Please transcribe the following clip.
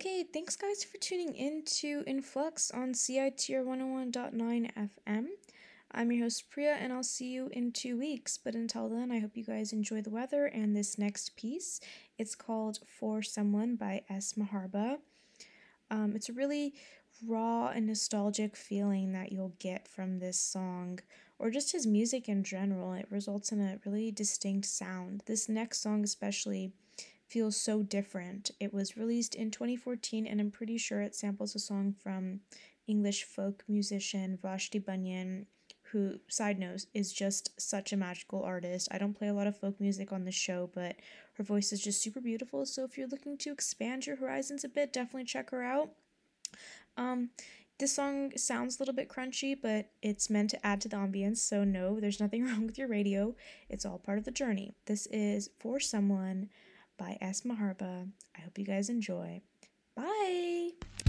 Okay, thanks guys for tuning in to Influx on CITR 101.9 FM. I'm your host Priya, and I'll see you in 2 weeks. But until then, I hope you guys enjoy the weather and this next piece. It's called For Someone by S. Maharba. It's a really raw and nostalgic feeling that you'll get from this song, or just his music in general. It results in a really distinct sound. This next song, especially, feels so different. It was released in 2014, and I'm pretty sure it samples a song from English folk musician Vashti Bunyan, who, side note, is just such a magical artist. I don't play a lot of folk music on the show, but her voice is just super beautiful. So if you're looking to expand your horizons a bit, definitely check her out. Um, this song sounds a little bit crunchy, but it's meant to add to the ambience, so no, there's nothing wrong with your radio. It's all part of the journey. This is For Someone by S. Maharba. I hope you guys enjoy. Bye!